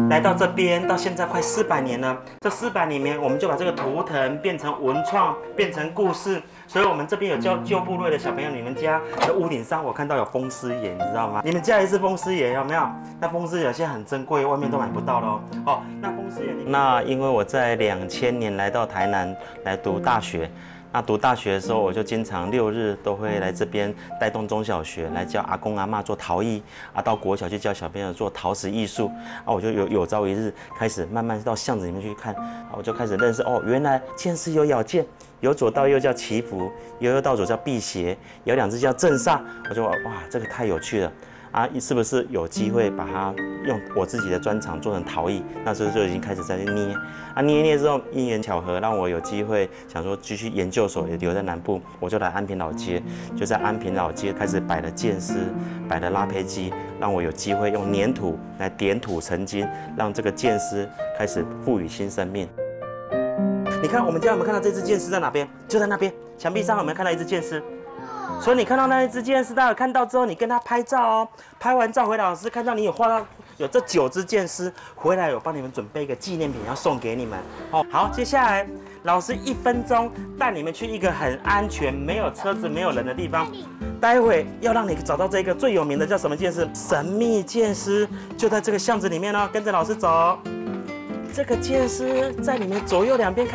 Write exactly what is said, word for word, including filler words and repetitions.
来到这边，到现在快四百年了。这四百年里面，我们就把这个图腾变成文创，变成故事。所以，我们这边有教旧部落的小朋友，你们家的屋顶上我看到有风狮岩，你知道吗？你们家也是风狮岩，有没有？那风狮岩现在很珍贵，外面都买不到喽。哦，那风狮岩，那因为我在两千年来到台南来读大学。那读大学的时候，我就经常六日都会来这边带动中小学来教阿公阿嬷做陶艺啊，到国小去教小朋友做陶瓷艺术啊，我就有有朝一日开始慢慢到巷子里面去看，啊，我就开始认识哦，原来剑狮有咬剑，有左到右叫祈福，有右到左叫辟邪，有两只叫镇煞，我就哇，这个太有趣了。啊，是不是有机会把它用我自己的专长做成陶艺？那时候就已经开始在捏，啊捏一捏之后，因缘巧合让我有机会想说继续研究所也留在南部，我就来安平老街，就在安平老街开始摆了剑狮，摆了拉胚机，让我有机会用粘土来点土成金，让这个剑狮开始赋予新生命。你看我们家有没有看到这只剑狮在哪边？就在那边墙壁上有没有看到一只剑狮？所以你看到那一只剑狮，待会看到之后，你跟他拍照哦。拍完照回来，老师看到你有画到有这九只剑狮，回来有帮你们准备一个纪念品要送给你们。哦，好，接下来老师一分钟带你们去一个很安全、没有车子、没有人的地方。待会要让你找到这个最有名的叫什么剑狮？神秘剑狮，就在这个巷子里面哦。跟着老师走。这个剑狮在你们左右两边看。